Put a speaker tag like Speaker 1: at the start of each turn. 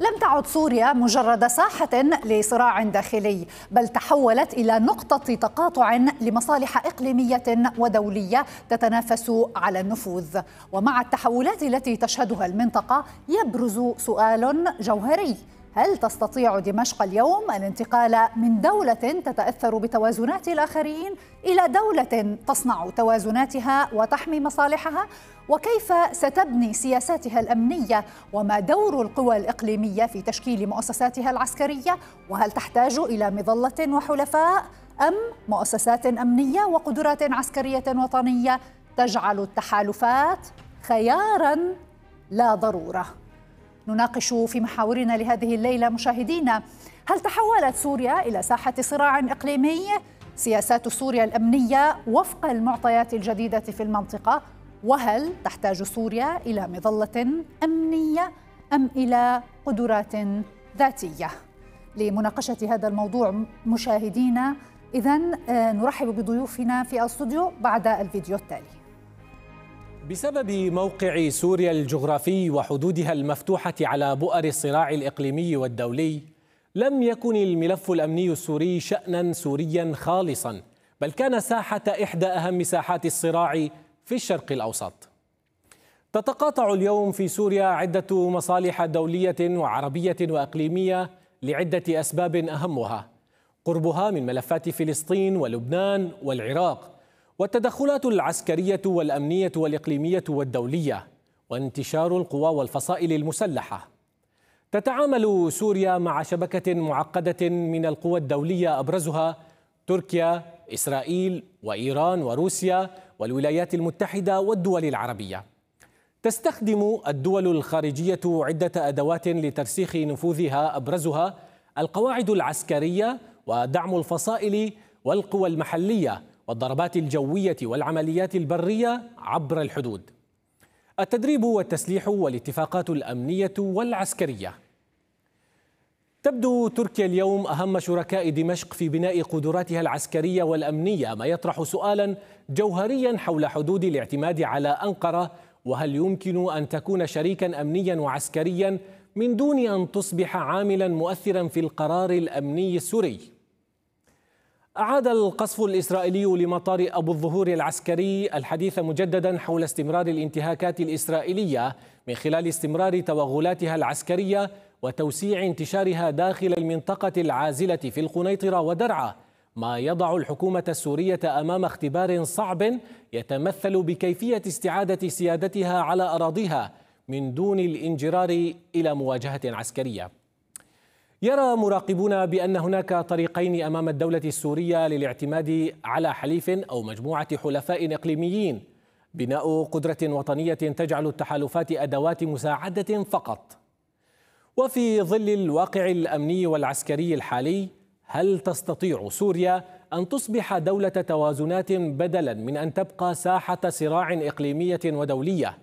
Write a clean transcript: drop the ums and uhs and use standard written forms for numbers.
Speaker 1: لم تعد سوريا مجرد ساحة لصراع داخلي، بل تحولت إلى نقطة تقاطع لمصالح إقليمية ودولية تتنافس على النفوذ. ومع التحولات التي تشهدها المنطقة يبرز سؤال جوهري: هل تستطيع دمشق اليوم الانتقال من دولة تتأثر بتوازنات الآخرين إلى دولة تصنع توازناتها وتحمي مصالحها؟ وكيف ستبني سياساتها الأمنية؟ وما دور القوى الإقليمية في تشكيل مؤسساتها العسكرية؟ وهل تحتاج إلى مظلة وحلفاء أم مؤسسات أمنية وقدرات عسكرية وطنية تجعل التحالفات خياراً لا ضرورة؟ نناقش في محاورنا لهذه الليلة مشاهدينا: هل تحولت سوريا إلى ساحة صراع إقليمي؟ سياسات سوريا الأمنية وفق المعطيات الجديدة في المنطقة؟ وهل تحتاج سوريا إلى مظلة أمنية أم إلى قدرات ذاتية؟ لمناقشة هذا الموضوع مشاهدينا إذن نرحب بضيوفنا في الاستوديو بعد الفيديو التالي.
Speaker 2: بسبب موقع سوريا الجغرافي وحدودها المفتوحة على بؤر الصراع الإقليمي والدولي، لم يكن الملف الأمني السوري شأناً سورياً خالصاً، بل كان ساحة إحدى أهم ساحات الصراع في الشرق الأوسط. تتقاطع اليوم في سوريا عدة مصالح دولية وعربية وإقليمية لعدة أسباب، أهمها قربها من ملفات فلسطين ولبنان والعراق، والتدخلات العسكرية والأمنية والإقليمية والدولية، وانتشار القوى والفصائل المسلحة. تتعامل سوريا مع شبكة معقدة من القوى الدولية، أبرزها تركيا، إسرائيل وإيران وروسيا والولايات المتحدة والدول العربية. تستخدم الدول الخارجية عدة أدوات لترسيخ نفوذها، أبرزها القواعد العسكرية ودعم الفصائل والقوى المحلية والضربات الجوية والعمليات البرية عبر الحدود، التدريب والتسليح والاتفاقات الأمنية والعسكرية. تبدو تركيا اليوم أهم شركاء دمشق في بناء قدراتها العسكرية والأمنية، ما يطرح سؤالا جوهريا حول حدود الاعتماد على أنقرة، وهل يمكن أن تكون شريكا أمنيا وعسكريا من دون أن تصبح عاملا مؤثرا في القرار الأمني السوري؟ أعاد القصف الإسرائيلي لمطار أبو الظهور العسكري الحديث مجددا حول استمرار الانتهاكات الإسرائيلية من خلال استمرار توغلاتها العسكرية وتوسيع انتشارها داخل المنطقة العازلة في القنيطرة ودرعا، ما يضع الحكومة السورية أمام اختبار صعب يتمثل بكيفية استعادة سيادتها على أراضيها من دون الانجرار إلى مواجهة عسكرية. يرى مراقبون بأن هناك طريقين أمام الدولة السورية للاعتماد على حليف أو مجموعة حلفاء إقليميين: بناء قدرة وطنية تجعل التحالفات أدوات مساعدة فقط. وفي ظل الواقع الأمني والعسكري الحالي، هل تستطيع سوريا أن تصبح دولة توازنات بدلا من أن تبقى ساحة صراع إقليمية ودولية؟